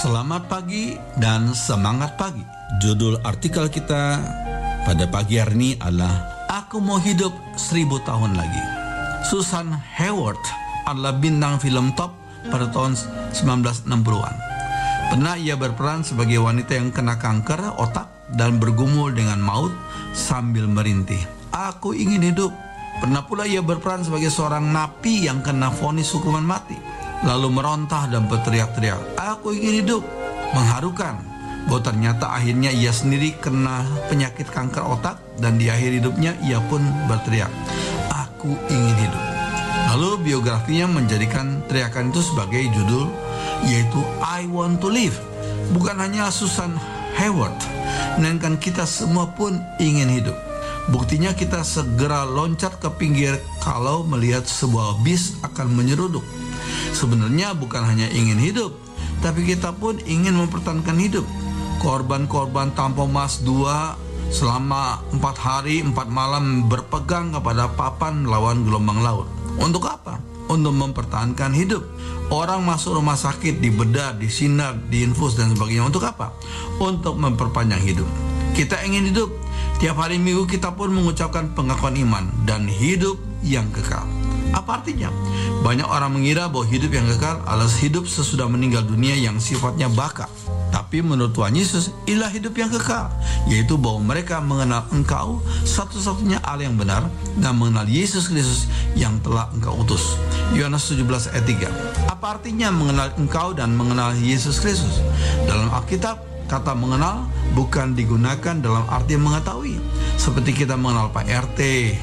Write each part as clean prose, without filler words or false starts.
Selamat pagi dan semangat pagi. Judul artikel kita pada pagi hari ini adalah Aku Mau Hidup 1000 Tahun Lagi. Susan Hayward adalah bintang film top pada tahun 1960-an. Pernah ia berperan sebagai wanita yang kena kanker otak dan bergumul dengan maut sambil merintih, "Aku ingin hidup." Pernah pula ia berperan sebagai seorang napi yang kena vonis hukuman mati, lalu merontah dan berteriak-teriak, "Aku ingin hidup." Mengharukan bahwa ternyata akhirnya ia sendiri kena penyakit kanker otak dan di akhir hidupnya ia pun berteriak, "Aku ingin hidup." Lalu biografinya menjadikan teriakan itu sebagai judul, yaitu I Want to Live. Bukan hanya Susan Hayward, melainkan kita semua pun ingin hidup. Buktinya kita segera loncat ke pinggir kalau melihat sebuah bis akan menyeruduk. Sebenarnya bukan hanya ingin hidup, tapi kita pun ingin mempertahankan hidup. Korban-korban tampung Mas 2 selama 4 hari 4 malam berpegang kepada papan melawan gelombang laut. Untuk apa? Untuk mempertahankan hidup. Orang masuk rumah sakit, dibedah, disinar, diinfus dan sebagainya. Untuk apa? Untuk memperpanjang hidup. Kita ingin hidup. Tiap hari minggu kita pun mengucapkan pengakuan iman dan hidup yang kekal. Apa artinya? Banyak orang mengira bahwa hidup yang kekal adalah hidup sesudah meninggal dunia yang sifatnya baka. Tapi menurut Tuhan Yesus, inilah hidup yang kekal, yaitu bahwa mereka mengenal Engkau, satu-satunya Allah yang benar, dan mengenal Yesus Kristus yang telah Engkau utus. Yohanes 17 ayat 3. Apa artinya mengenal Engkau dan mengenal Yesus Kristus? Dalam Alkitab, kata mengenal bukan digunakan dalam arti mengetahui, seperti kita mengenal Pak RT.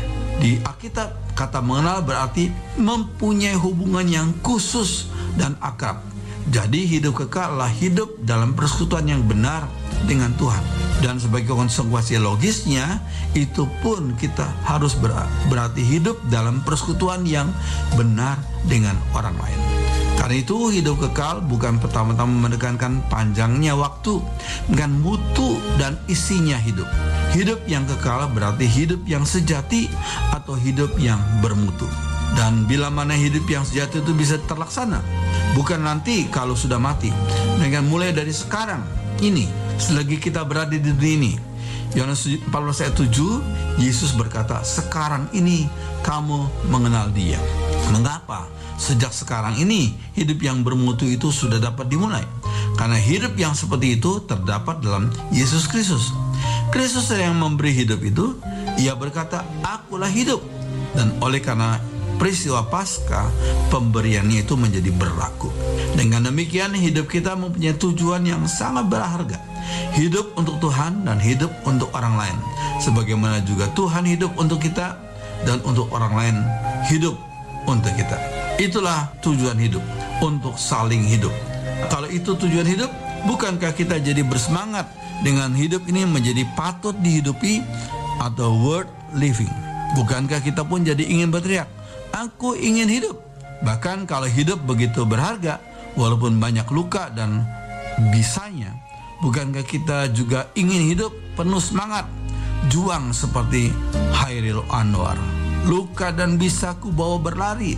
Di Alkitab, kata mengenal berarti mempunyai hubungan yang khusus dan akrab. Jadi hidup kekal adalah hidup dalam persekutuan yang benar dengan Tuhan. Dan sebagai konsekuensi logisnya, itu pun kita harus berarti hidup dalam persekutuan yang benar dengan orang lain. Karena itu hidup kekal bukan pertama-tama menekankan panjangnya waktu, dengan mutu dan isinya hidup. Hidup yang kekal berarti hidup yang sejati atau hidup yang bermutu. Dan bila mana hidup yang sejati itu bisa terlaksana, bukan nanti kalau sudah mati, dengan mulai dari sekarang ini, selagi kita berada di dunia ini. Yohanes 14 ayat 7, Yesus berkata, "Sekarang ini kamu mengenal Dia." Mengapa? Sejak sekarang ini, hidup yang bermutu itu sudah dapat dimulai. Karena hidup yang seperti itu terdapat dalam Yesus Kristus. Kristus yang memberi hidup itu, Ia berkata, "Akulah hidup." Dan oleh karena peristiwa Paskah, pemberiannya itu menjadi berlaku. Dengan demikian, hidup kita mempunyai tujuan yang sangat berharga. Hidup untuk Tuhan dan hidup untuk orang lain. Sebagaimana juga Tuhan hidup untuk kita dan untuk orang lain hidup untuk kita. Itulah tujuan hidup, untuk saling hidup. Kalau itu tujuan hidup, bukankah kita jadi bersemangat dengan hidup ini menjadi patut dihidupi atau worth living? Bukankah kita pun jadi ingin berteriak, "Aku ingin hidup"? Bahkan kalau hidup begitu berharga, walaupun banyak luka dan bisanya, bukankah kita juga ingin hidup penuh semangat, juang seperti Hairil Anwar? Luka dan bisaku bawa berlari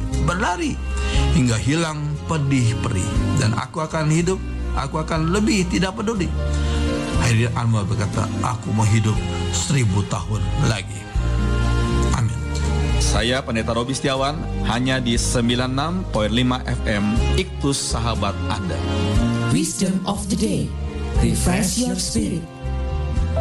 hingga hilang pedih perih, dan aku akan hidup, aku akan lebih tidak peduli. Hairil Anwar berkata, "Aku mau hidup 1000 tahun lagi." Amin. Saya Pendeta Robi Setiawan, hanya di 96.5 FM Iktus Sahabat Anda. Wisdom of the day. Refresh your spirit.